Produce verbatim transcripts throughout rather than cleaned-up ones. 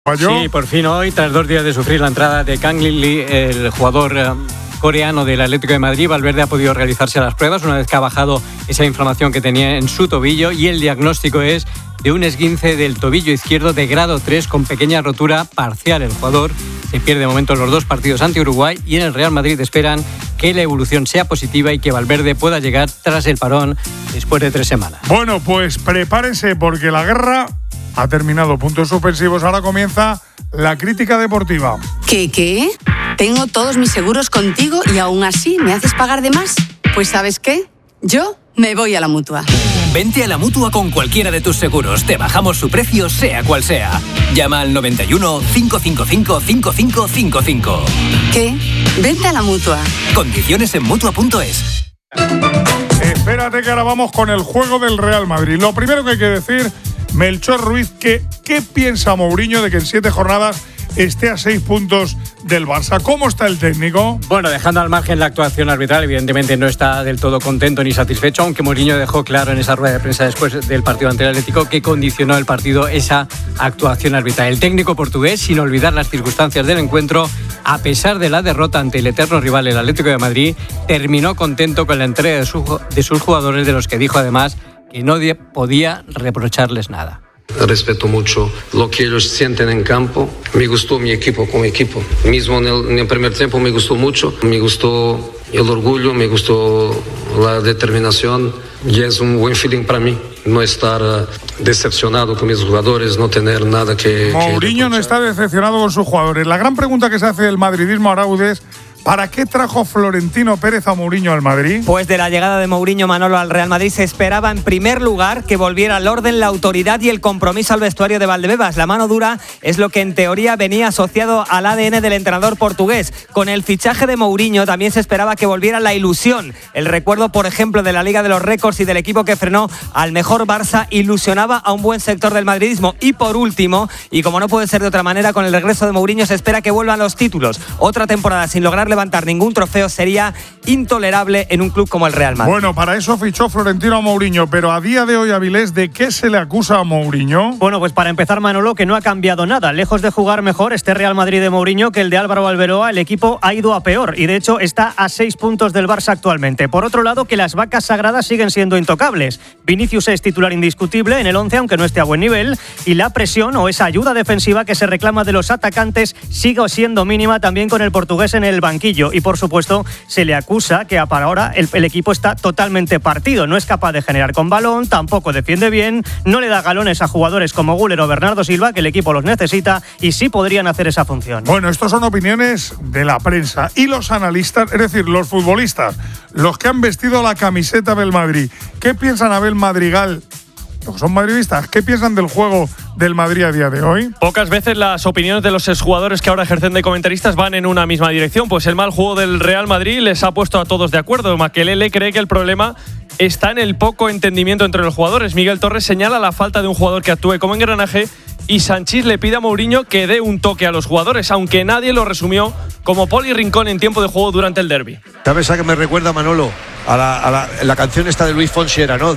Sí, por fin hoy, tras dos días de sufrir la entrada de Kang Min Lee, el jugador eh, coreano del Atlético de Madrid, Valverde ha podido realizarse las pruebas una vez que ha bajado esa inflamación que tenía en su tobillo, y el diagnóstico es de un esguince del tobillo izquierdo de grado tres con pequeña rotura parcial. El jugador se pierde de momento los dos partidos ante Uruguay, y en el Real Madrid esperan que la evolución sea positiva y que Valverde pueda llegar tras el parón después de tres semanas. Bueno, pues prepárense porque la guerra ha terminado. Puntos suspensivos. Ahora comienza la crítica deportiva. ¿Qué, qué? Tengo todos mis seguros contigo y aún así me haces pagar de más. Pues ¿sabes qué? Yo me voy a la Mutua. Vente a la Mutua con cualquiera de tus seguros. Te bajamos su precio, sea cual sea. Llama al noventa y uno, cinco cinco cinco, cinco cinco cinco cinco. ¿Qué? Vente a la Mutua. Condiciones en Mutua punto es. Espérate que ahora vamos con el juego del Real Madrid. Lo primero que hay que decir, Melchor Ruiz, que ¿qué piensa Mourinho de que en siete jornadas esté a seis puntos del Barça? ¿Cómo está el técnico? Bueno, dejando al margen la actuación arbitral, evidentemente no está del todo contento ni satisfecho, aunque Mourinho dejó claro en esa rueda de prensa después del partido ante el Atlético que condicionó el partido esa actuación arbitral. El técnico portugués, sin olvidar las circunstancias del encuentro, a pesar de la derrota ante el eterno rival, el Atlético de Madrid, terminó contento con la entrega de, su, de sus jugadores, de los que dijo además que no podía reprocharles nada. Respeto mucho lo que ellos sienten en campo. Me gustó mi equipo como equipo. Mismo en el, en el primer tiempo me gustó mucho. Me gustó el orgullo, me gustó la determinación. Y es un buen feeling para mí. No estar uh, decepcionado con mis jugadores, no tener nada que... Mourinho no está decepcionado con sus jugadores. La gran pregunta que se hace del madridismo, Araúz, es ¿para qué trajo Florentino Pérez a Mourinho al Madrid? Pues de la llegada de Mourinho, Manolo, al Real Madrid se esperaba en primer lugar que volviera el orden, la autoridad y el compromiso al vestuario de Valdebebas. La mano dura es lo que en teoría venía asociado al A D N del entrenador portugués. Con el fichaje de Mourinho también se esperaba que volviera la ilusión. El recuerdo, por ejemplo, de la Liga de los Récords y del equipo que frenó al mejor Barça ilusionaba a un buen sector del madridismo. Y por último, y como no puede ser de otra manera, con el regreso de Mourinho se espera que vuelvan los títulos. Otra temporada sin lograr levantar ningún trofeo sería intolerable en un club como el Real Madrid. Bueno, para eso fichó Florentino a Mourinho, pero a día de hoy, Avilés, ¿de qué se le acusa a Mourinho? Bueno, pues para empezar, Manolo, que no ha cambiado nada. Lejos de jugar mejor este Real Madrid de Mourinho que el de Álvaro Alberoa, el equipo ha ido a peor y de hecho está a seis puntos del Barça actualmente. Por otro lado, que las vacas sagradas siguen siendo intocables. Vinicius es titular indiscutible en el once, aunque no esté a buen nivel, y la presión o esa ayuda defensiva que se reclama de los atacantes sigue siendo mínima también con el portugués en el banquillo. Y por supuesto se le acusa que para ahora el, el equipo está totalmente partido, no es capaz de generar con balón, tampoco defiende bien, no le da galones a jugadores como Güler o Bernardo Silva, que el equipo los necesita y sí podrían hacer esa función. Bueno, estos son opiniones de la prensa y los analistas, es decir, los futbolistas, los que han vestido la camiseta del Madrid. ¿Qué piensan Abel Madrigal? Son madridistas. ¿Qué piensan del juego del Madrid a día de hoy? Pocas veces las opiniones de los exjugadores que ahora ejercen de comentaristas van en una misma dirección. Pues el mal juego del Real Madrid les ha puesto a todos de acuerdo. Makelele cree que el problema está en el poco entendimiento entre los jugadores. Miguel Torres señala la falta de un jugador que actúe como engranaje y Sanchís le pide a Mourinho que dé un toque a los jugadores, aunque nadie lo resumió como Poli Rincón en tiempo de juego durante el derbi. ¿Sabes a qué me recuerda, Manolo? A la, a la, la canción esta de Luis Fonsi, ¿no?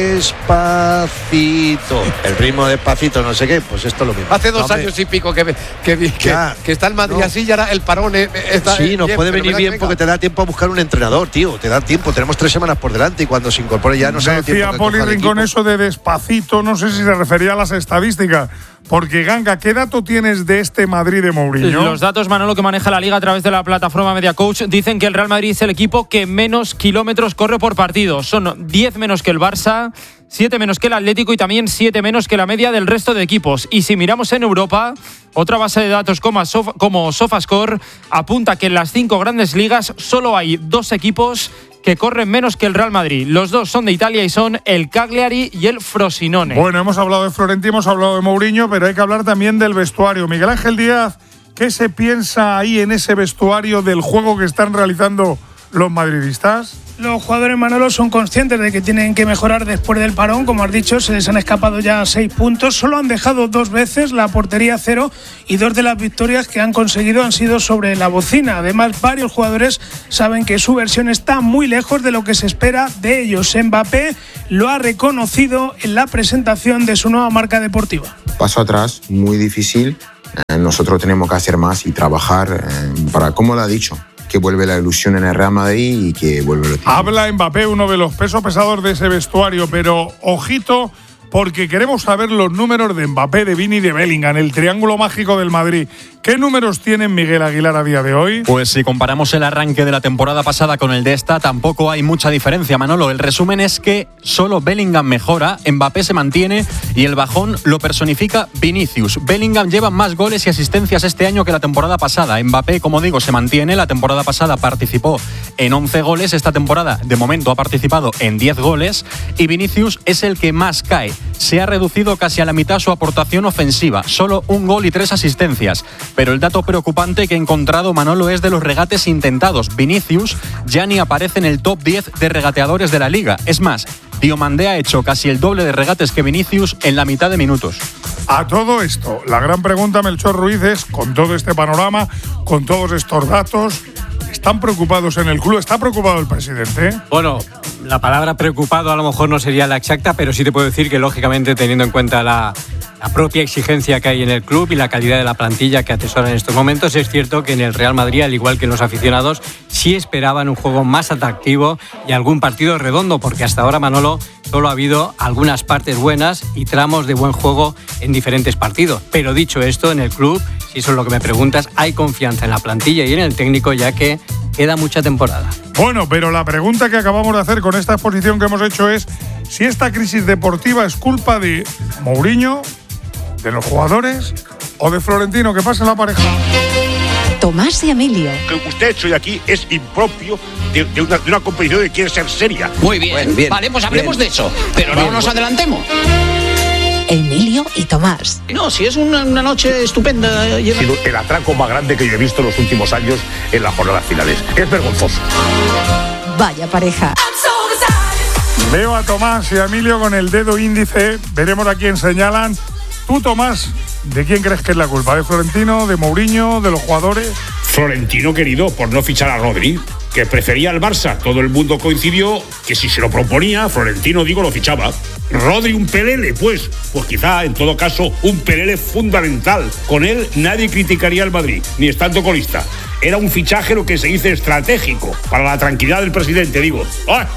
Despacito. El ritmo despacito, no sé qué, pues esto es lo mismo. Hace dos no, años y pico que, que, que, ya, que está el Madrid no. así y ahora el parón está. Sí, nos bien, puede venir bien porque te da tiempo a buscar un entrenador, tío. Te da tiempo. Tenemos tres semanas por delante y cuando se incorpore ya no se da tiempo. Decía Poli Rincón eso de despacito, no sé si se refería a las estadísticas. Porque, Ganga, ¿qué dato tienes de este Madrid de Mourinho? Los datos, Manolo, que maneja la Liga a través de la plataforma Media Coach, dicen que el Real Madrid es el equipo que menos kilómetros corre por partido. Son diez menos que el Barça, siete menos que el Atlético y también siete menos que la media del resto de equipos. Y si miramos en Europa, otra base de datos como, Sof- como SofaScore apunta que en las cinco grandes ligas solo hay dos equipos que corren menos que el Real Madrid. Los dos son de Italia y son el Cagliari y el Frosinone. Bueno, hemos hablado de Florentino, hemos hablado de Mourinho, pero hay que hablar también del vestuario. Miguel Ángel Díaz, ¿qué se piensa ahí en ese vestuario del juego que están realizando los madridistas? Los jugadores, Manolo, son conscientes de que tienen que mejorar después del parón. Como has dicho, se les han escapado ya seis puntos. Solo han dejado dos veces la portería cero y dos de las victorias que han conseguido han sido sobre la bocina. Además, varios jugadores saben que su versión está muy lejos de lo que se espera de ellos. Mbappé lo ha reconocido en la presentación de su nueva marca deportiva. Paso atrás, muy difícil. Eh, nosotros tenemos que hacer más y trabajar eh, para, como lo ha dicho, que vuelve la ilusión en el Real Madrid y que vuelve lo Habla Mbappé, uno de los pesos pesados de ese vestuario, pero ojito, porque queremos saber los números de Mbappé, de Vini y de Bellingham, el triángulo mágico del Madrid. ¿Qué números tiene Miguel Aguilar a día de hoy? Pues si comparamos el arranque de la temporada pasada con el de esta, tampoco hay mucha diferencia, Manolo. El resumen es que solo Bellingham mejora, Mbappé se mantiene y el bajón lo personifica Vinicius. Bellingham lleva más goles y asistencias este año que la temporada pasada. Mbappé, como digo, se mantiene. La temporada pasada participó en once goles. Esta temporada, de momento, ha participado en diez goles. Y Vinicius es el que más cae. Se ha reducido casi a la mitad su aportación ofensiva. Solo un gol y tres asistencias. Pero el dato preocupante que he encontrado, Manolo, es de los regates intentados. Vinicius ya ni aparece en el top diez de regateadores de la Liga. Es más, Diomandé ha hecho casi el doble de regates que Vinicius en la mitad de minutos. A todo esto, la gran pregunta, Melchor Ruiz, es, con todo este panorama, con todos estos datos, ¿están preocupados en el club? ¿Está preocupado el presidente? Bueno, la palabra preocupado a lo mejor no sería la exacta, pero sí te puedo decir que, lógicamente, teniendo en cuenta la, la propia exigencia que hay en el club y la calidad de la plantilla que atesora en estos momentos, es cierto que en el Real Madrid, al igual que en los aficionados, sí esperaban un juego más atractivo y algún partido redondo, porque hasta ahora, Manolo, solo ha habido algunas partes buenas y tramos de buen juego en diferentes partidos. Pero dicho esto, en el club, si eso es lo que me preguntas, hay confianza en la plantilla y en el técnico, ya que queda mucha temporada. Bueno, pero la pregunta que acabamos de hacer con esta exposición que hemos hecho es si esta crisis deportiva es culpa de Mourinho, de los jugadores o de Florentino. ¿Qué pasa en la pareja? Tomás y Emilio. Que usted hecho hoy aquí es impropio de, de, una, de una competición que quiere ser seria. Muy bien, bueno, bien vale, pues hablemos bien. de eso, pero Bien, no nos bueno. adelantemos. Emilio y Tomás. No, si es una, una noche estupenda. Ha sido el atraco más grande que yo he visto en los últimos años en las jornadas finales. Es vergonzoso. Vaya pareja. Veo a Tomás y a Emilio con el dedo índice. Veremos a quién señalan. Tú, Tomás, ¿de quién crees que es la culpa? ¿De Florentino, de Mourinho, de los jugadores? Florentino, querido, por no fichar a Rodri, que prefería al Barça. Todo el mundo coincidió que si se lo proponía, Florentino, digo, lo fichaba. Rodri, un pelele, pues. Pues quizá, en todo caso, un pelele fundamental. Con él nadie criticaría al Madrid, ni estando colista. Era un fichaje, lo que se dice, estratégico, para la tranquilidad del presidente, digo. ¡Ah!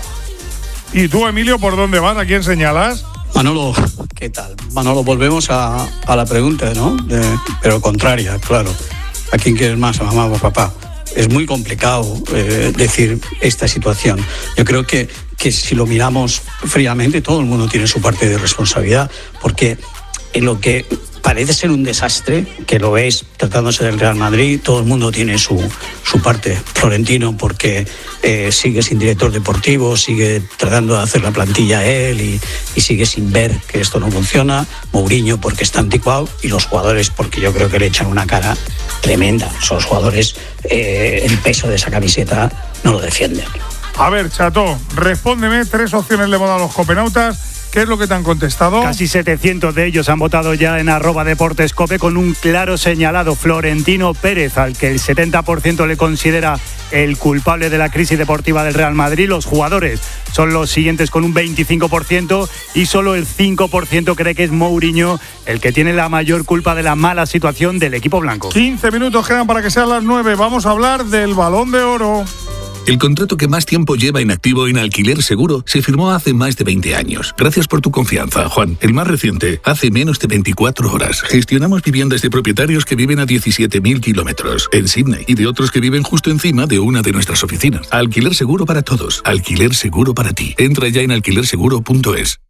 ¿Y tú, Emilio, por dónde vas? ¿A quién señalas? Manolo, ¿qué tal? Manolo, volvemos a, a la pregunta, ¿no? De, pero contraria, claro. ¿A quién quieres más, a mamá o a papá? Es muy complicado eh, decir esta situación. Yo creo que, que si lo miramos fríamente, todo el mundo tiene su parte de responsabilidad, porque en lo que parece ser un desastre, que lo es tratándose del Real Madrid, todo el mundo tiene su, su parte. Florentino porque eh, sigue sin director deportivo, sigue tratando de hacer la plantilla él y, y sigue sin ver que esto no funciona. Mourinho porque está anticuado y los jugadores porque yo creo que le echan una cara tremenda. Son los jugadores, eh, el peso de esa camiseta no lo defienden. A ver, Chato, respóndeme. Tres opciones le hemos dado a los copenautas. ¿Qué es lo que te han contestado? Casi setecientos de ellos han votado ya en arroba deportescope con un claro señalado, Florentino Pérez, al que el setenta por ciento le considera el culpable de la crisis deportiva del Real Madrid. Los jugadores son los siguientes con un veinticinco por ciento y solo el cinco por ciento cree que es Mourinho el que tiene la mayor culpa de la mala situación del equipo blanco. quince minutos quedan para que sean las nueve. Vamos a hablar del Balón de Oro. El contrato que más tiempo lleva inactivo en Alquiler Seguro se firmó hace más de veinte años. Gracias por tu confianza, Juan. El más reciente, hace menos de veinticuatro horas. Gestionamos viviendas de propietarios que viven a diecisiete mil kilómetros en Sydney y de otros que viven justo encima de una de nuestras oficinas. Alquiler Seguro para todos. Alquiler Seguro para ti. Entra ya en alquiler seguro punto es.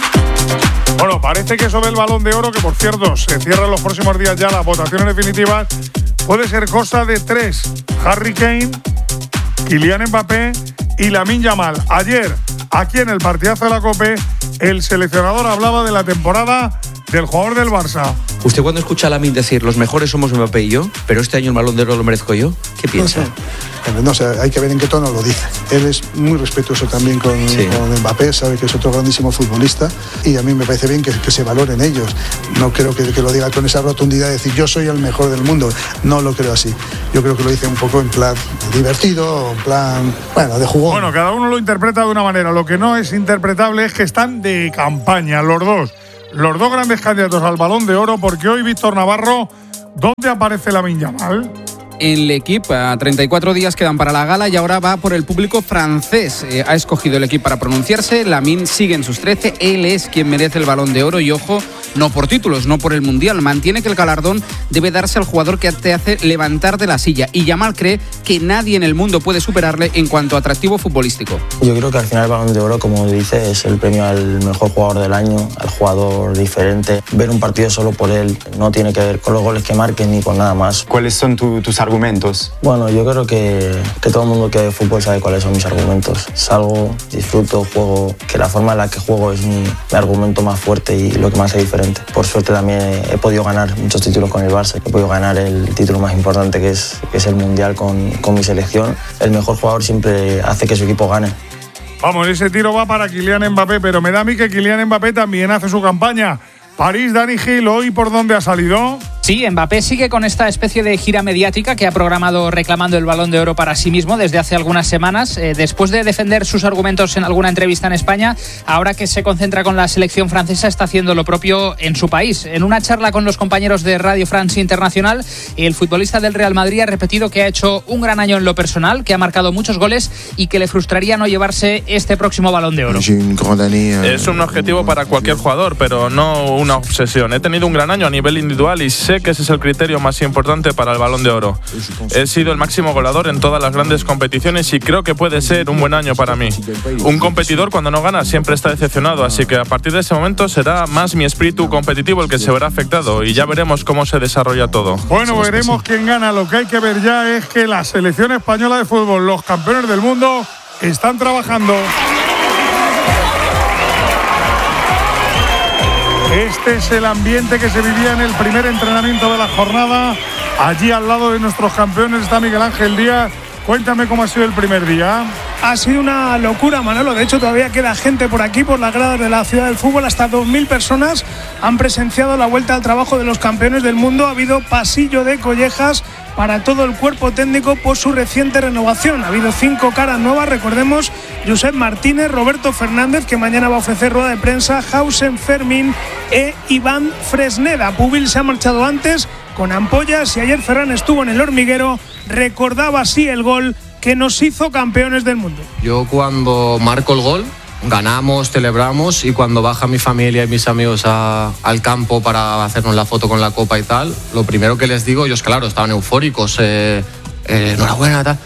Bueno, parece que eso del Balón de Oro, que por cierto se cierran los próximos días ya las votaciones definitivas, puede ser cosa de tres. Harry Kane, Kylian Mbappé y Lamine Yamal. Ayer, aquí en el partidazo de la COPE, el seleccionador hablaba de la temporada del jugador del Barça. ¿Usted cuando escucha a Lamine decir los mejores somos Mbappé y yo, pero este año el Balón de Oro lo merezco yo? ¿Qué piensa? No sé. No sé, hay que ver en qué tono lo dice. Él es muy respetuoso también con, sí. con Mbappé, sabe que es otro grandísimo futbolista y a mí me parece bien que, que se valoren ellos. No creo que, que lo diga con esa rotundidad de decir yo soy el mejor del mundo. No lo creo así. Yo creo que lo dice un poco en plan divertido, en plan, bueno, de jugón. Bueno, cada uno lo interpreta de una manera. Lo que no es interpretable es que están de campaña los dos. Los dos grandes candidatos al Balón de Oro, porque hoy Víctor Navarro ¿Dónde aparece Lamine Yamal? En L'Equipe, a treinta y cuatro días quedan para la gala y ahora va por el público francés. Eh, ha escogido el L'Equipe para pronunciarse. Lamine sigue en sus trece. Él es quien merece el Balón de Oro y, ojo, no por títulos, no por el Mundial. Mantiene que el galardón debe darse al jugador que te hace levantar de la silla. Y Yamal cree que nadie en el mundo puede superarle en cuanto a atractivo futbolístico. Yo creo que al final el Balón de Oro, como dice, es el premio al mejor jugador del año, al jugador diferente. Ver un partido solo por él no tiene que ver con los goles que marquen ni con nada más. ¿Cuáles son tu, tus argumentos? Bueno, yo creo que, que todo el mundo que ve fútbol sabe cuáles son mis argumentos. Salgo, disfruto, juego, que la forma en la que juego es mi, mi argumento más fuerte y lo que más es diferente. Por suerte también he, he podido ganar muchos títulos con el Barça. He podido ganar el título más importante que es, que es el Mundial con, con mi selección. El mejor jugador siempre hace que su equipo gane. Vamos, ese tiro va para Kylian Mbappé, pero me da a mí que Kylian Mbappé también hace su campaña. París, Dani Gil, ¿hoy por dónde ha salido? Sí, Mbappé sigue con esta especie de gira mediática que ha programado reclamando el Balón de Oro para sí mismo desde hace algunas semanas. Eh, después de defender sus argumentos en alguna entrevista en España, ahora que se concentra con la selección francesa, está haciendo lo propio en su país. En una charla con los compañeros de Radio France Internacional, el futbolista del Real Madrid ha repetido que ha hecho un gran año en lo personal, que ha marcado muchos goles y que le frustraría no llevarse este próximo Balón de Oro. Es un objetivo para cualquier jugador, pero no una obsesión. He tenido un gran año a nivel individual y sé que ese es el criterio más importante para el Balón de Oro. He sido el máximo goleador en todas las grandes competiciones y creo que puede ser un buen año para mí. Un competidor cuando no gana siempre está decepcionado, así que a partir de ese momento será más mi espíritu competitivo el que se verá afectado y ya veremos cómo se desarrolla todo. Bueno, veremos quién gana. Lo que hay que ver ya es que la selección española de fútbol, los campeones del mundo, están trabajando. Este es el ambiente que se vivía en el primer entrenamiento de la jornada. Allí al lado de nuestros campeones está Miguel Ángel Díaz. Cuéntame cómo ha sido el primer día. Ha sido una locura, Manolo. De hecho, todavía queda gente por aquí, por las gradas de la Ciudad del Fútbol. Hasta dos mil personas han presenciado la vuelta al trabajo de los campeones del mundo. Ha habido pasillo de collejas para todo el cuerpo técnico por su reciente renovación. Ha habido cinco caras nuevas, recordemos: Josep Martínez, Roberto Fernández, que mañana va a ofrecer rueda de prensa, Hausen Fermín e Iván Fresneda. Pubil se ha marchado antes con ampollas y ayer Ferran estuvo en el hormiguero. Recordaba así el gol que nos hizo campeones del mundo. Yo cuando marco el gol, ganamos, celebramos, y cuando baja mi familia y mis amigos a, al campo para hacernos la foto con la copa y tal, lo primero que les digo, ellos claro, estaban eufóricos, eh, eh, enhorabuena, tal.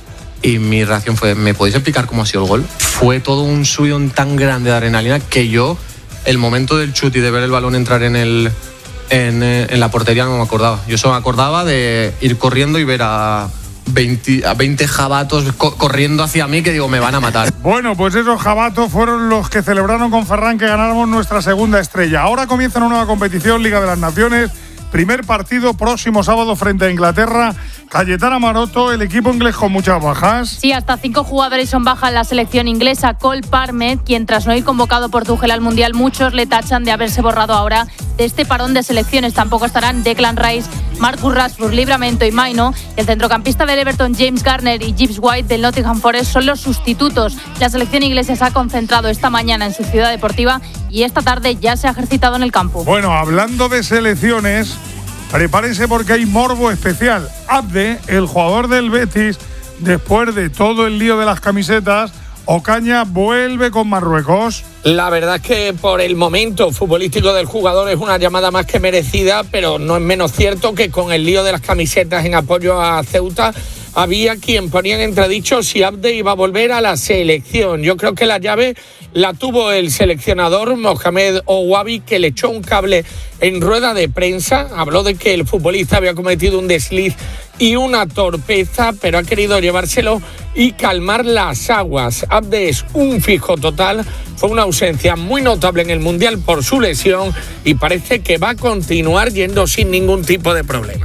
Y mi reacción fue, ¿me podéis explicar cómo ha sido el gol? Fue todo un subidón tan grande de adrenalina que yo, el momento del chute y de ver el balón entrar en el... En, en la portería no me acordaba. Yo solo me acordaba de ir corriendo y ver a veinte, a veinte jabatos co- corriendo hacia mí que digo, me van a matar. Bueno, pues esos jabatos fueron los que celebraron con Ferran que ganáramos nuestra segunda estrella. Ahora comienza una nueva competición, Liga de las Naciones. Primer partido próximo sábado frente a Inglaterra. Cayetana Maroto, el equipo inglés con muchas bajas. Sí, hasta cinco jugadores son bajas en la selección inglesa. Cole Palmer, quien tras no ir convocado por Tuchel al Mundial, muchos le tachan de haberse borrado ahora de este parón de selecciones. Tampoco estarán Declan Rice, Marcus Rashford, Livramento y Maino. El centrocampista del Everton, James Garner, y Gibbs White del Nottingham Forest son los sustitutos. La selección inglesa se ha concentrado esta mañana en su ciudad deportiva y esta tarde ya se ha ejercitado en el campo. Bueno, hablando de selecciones, prepárense porque hay morbo especial. Abde, el jugador del Betis, después de todo el lío de las camisetas, Ocaña vuelve con Marruecos. La verdad es que por el momento futbolístico del jugador es una llamada más que merecida, pero no es menos cierto que con el lío de las camisetas en apoyo a Ceuta había quien ponía en entredicho si Abde iba a volver a la selección. Yo creo que la llave la tuvo el seleccionador Mohamed Ouabi, que le echó un cable en rueda de prensa. Habló de que el futbolista había cometido un desliz y una torpeza, pero ha querido llevárselo y calmar las aguas. Abde es un fijo total, fue una ausencia muy notable en el Mundial por su lesión y parece que va a continuar yendo sin ningún tipo de problema.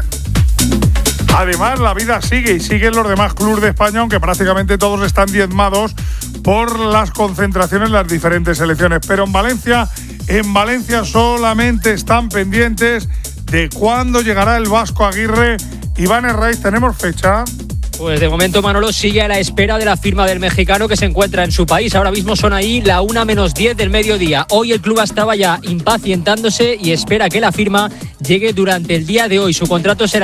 Además, la vida sigue y siguen los demás clubes de España, aunque prácticamente todos están diezmados por las concentraciones en las diferentes selecciones. Pero en Valencia, en Valencia solamente están pendientes de cuándo llegará el Vasco Aguirre. Iván Herraiz, ¿tenemos fecha? Pues de momento Manolo sigue a la espera de la firma del mexicano que se encuentra en su país. Ahora mismo son ahí la una menos diez del mediodía. Hoy el club estaba ya impacientándose y espera que la firma llegue durante el día de hoy. Su contrato será